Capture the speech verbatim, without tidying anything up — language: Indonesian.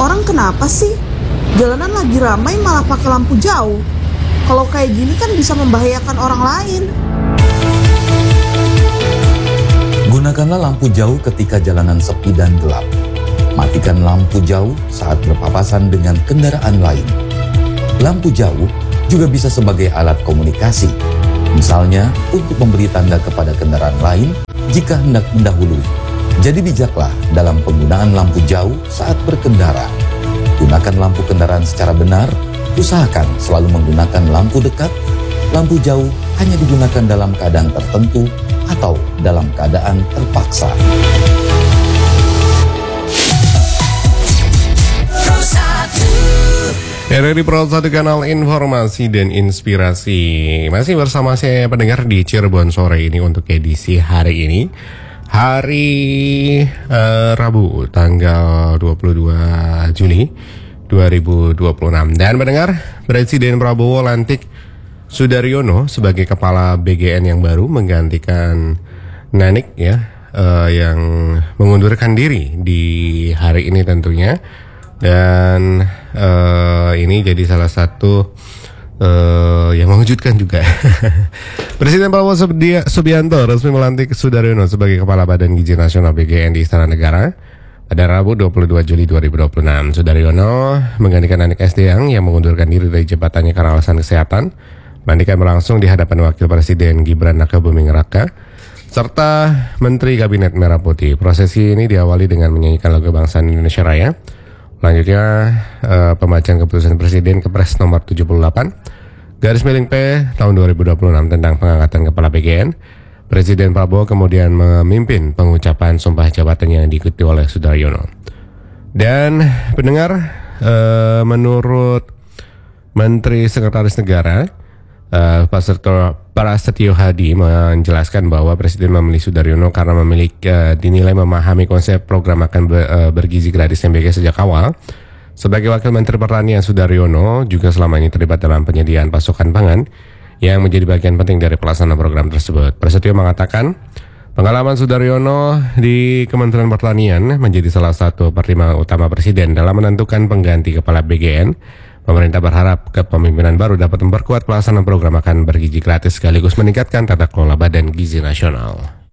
orang kenapa sih? Jalanan lagi ramai malah pakai lampu jauh. Kalau kayak gini kan bisa membahayakan orang lain. Gunakanlah lampu jauh ketika jalanan sepi dan gelap. Matikan lampu jauh saat berpapasan dengan kendaraan lain. Lampu jauh juga bisa sebagai alat komunikasi. Misalnya untuk memberi tanda kepada kendaraan lain jika hendak mendahului. Jadi bijaklah dalam penggunaan lampu jauh saat berkendara. Gunakan lampu kendaraan secara benar. Usahakan selalu menggunakan lampu dekat. Lampu jauh hanya digunakan dalam keadaan tertentu atau dalam keadaan terpaksa. R R I Pro satu Kanal Informasi dan Inspirasi. Masih bersama saya pendengar di Cirebon sore ini untuk edisi hari ini. Hari uh, Rabu tanggal dua puluh dua Juli dua ribu dua puluh enam. Dan pendengar, Presiden Prabowo lantik Sudaryono sebagai kepala B G N yang baru menggantikan Nanik ya, uh, yang mengundurkan diri di hari ini tentunya. Dan uh, ini jadi salah satu uh, yang mengejutkan juga. Presiden Prabowo Subianto resmi melantik Sudaryono sebagai Kepala Badan Gizi Nasional B G N di Istana Negara pada Rabu dua puluh dua Juli dua ribu dua puluh enam. Sudaryono menggantikan Nanik S D yang yang mengundurkan diri dari jabatannya karena alasan kesehatan. Pelantikan berlangsung di hadapan Wakil Presiden Gibran Rakabuming Raka serta Menteri Kabinet Merah Putih. Prosesi ini diawali dengan menyanyikan lagu Kebangsaan Indonesia Raya. Selanjutnya uh, pembacaan keputusan Presiden Kepres nomor tujuh puluh delapan garis miring P tahun dua ribu dua puluh enam tentang pengangkatan Kepala B G N. Presiden Prabowo kemudian memimpin pengucapan sumpah jabatan yang diikuti oleh Sudaryono. Dan pendengar, uh, menurut Menteri Sekretaris Negara uh, Pak Prasetyo Hadi menjelaskan bahwa Presiden memilih Sudaryono karena memiliki uh, dinilai memahami konsep program makan ber, uh, bergizi gratis M B G sejak awal. Sebagai Wakil Menteri Pertanian, Sudaryono juga selama ini terlibat dalam penyediaan pasokan pangan yang menjadi bagian penting dari pelaksanaan program tersebut. Prasetyo mengatakan pengalaman Sudaryono di Kementerian Pertanian menjadi salah satu pertimbangan utama Presiden dalam menentukan pengganti Kepala B G N. Pemerintah berharap kepemimpinan baru dapat memperkuat pelaksanaan program makan bergizi gratis sekaligus meningkatkan tata kelola Badan Gizi Nasional.